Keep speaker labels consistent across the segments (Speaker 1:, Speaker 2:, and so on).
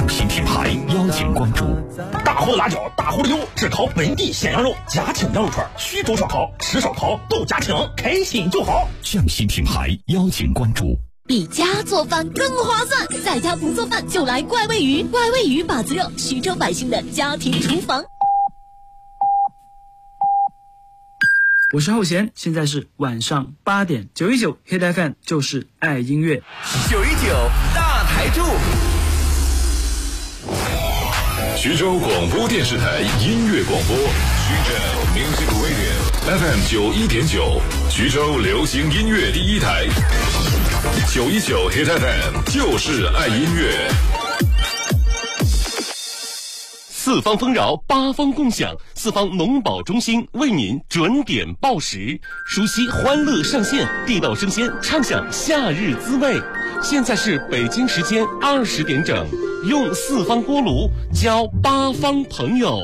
Speaker 1: 匠心品牌邀请关注。
Speaker 2: 大湖的辣椒，大湖的油，只烤本地鲜羊肉，家庭羊肉串，徐州烧烤，吃烧烤都家庭，开心就好。
Speaker 1: 匠心品牌邀请关注。
Speaker 3: 比家做饭更划算，在家不做饭就来怪味鱼，怪味鱼把子肉，徐州百姓的家庭厨房。
Speaker 4: 我是浩贤，现在是晚上8点，919 Hit FM 就是爱音乐
Speaker 5: ，919大台柱。
Speaker 6: 徐州广播电视台音乐广播，徐州 Music Radio FM 91.9，徐州流行音乐第一台，919 Hit FM 就是爱音乐。
Speaker 7: 四方丰饶，八方共享，四方农保中心为您准点报时，熟悉欢乐上线，地道生鲜，畅享夏日滋味。现在是北京时间20点整，用四方锅炉交八方朋友。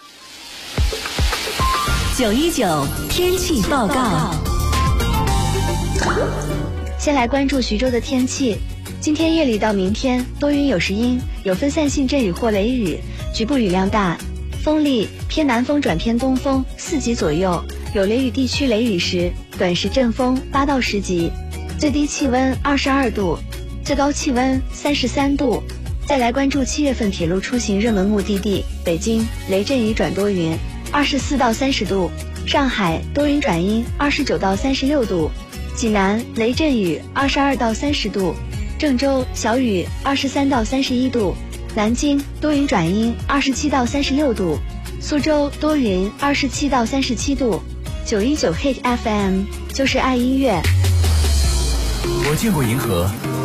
Speaker 3: 919天气报告。
Speaker 8: 先来关注徐州的天气。今天夜里到明天多云有时阴，有分散性阵雨或雷雨，局部雨量大，风力偏南风转偏东风4级左右，有雷雨地区雷雨时短时阵风8到10级，最低气温22度，最高气温33度。再来关注7月份铁路出行热门目的地，北京雷阵雨转多云24到30度，上海多云转阴29到36度，济南雷阵雨22到30度，郑州小雨23到31度，南京多云转阴27到36度，苏州多云27到37度。919 Hit FM 就是爱音乐。
Speaker 1: 我见过银河，